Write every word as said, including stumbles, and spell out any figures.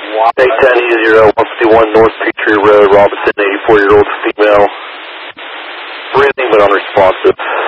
Take ten zero, one fifty-one North Petrie Road, Robinson, eighty-four-year-old female. Breathing but unresponsive.